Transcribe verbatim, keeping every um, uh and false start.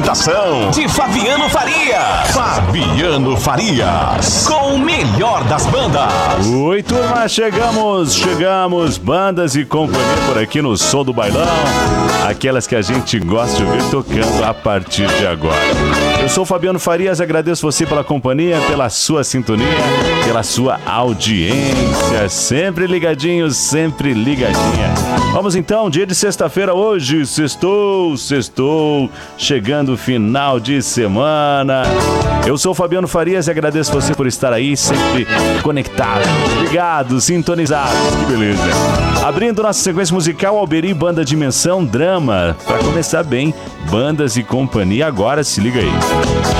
apresentação de Fabiano Farias. Fabiano Farias, com o melhor das bandas. Oi, turma, chegamos, chegamos, bandas e companhia por aqui no Som do Bailão. Aquelas que a gente gosta de ouvir tocando a partir de agora. Eu sou o Fabiano Farias, agradeço você pela companhia, pela sua sintonia, pela sua audiência. Sempre ligadinho, sempre ligadinha. Vamos então, dia de sexta-feira hoje, sextou, sextou, chegando o final de semana. Eu sou o Fabiano Farias e agradeço você por estar aí, sempre conectado, ligado, sintonizado. Que beleza. Abrindo nossa sequência musical, Alberi, Banda Dimensão, Drama. Pra começar bem, bandas e companhia. Agora se liga aí.